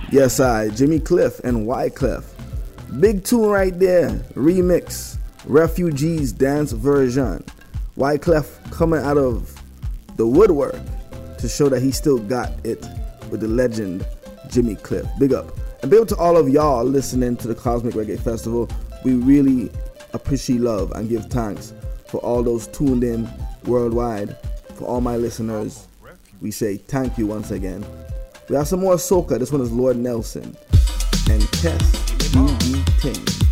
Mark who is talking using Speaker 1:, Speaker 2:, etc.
Speaker 1: Yes, Jimmy Cliff and Wyclef. Big tune right there. Remix. Refugees dance version. Wyclef coming out of the woodwork to show that he still got it with the legend Jimmy Cliff. Big up. And big up to all of y'all listening to the Cosmic Reggae Festival. We really appreciate love and give thanks for all those tuned in worldwide. For all my listeners, we say thank you once again. We have some more soca. This one is Lord Nelson and Tess BB Ting.